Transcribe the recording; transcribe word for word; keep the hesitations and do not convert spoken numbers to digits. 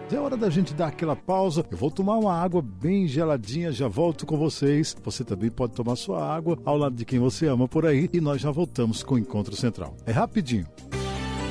É hora da gente dar aquela pausa. Eu vou tomar uma água bem geladinha, já volto com vocês. Você também pode tomar sua água ao lado de quem você ama por aí e nós já voltamos com o Encontro Central. É rapidinho.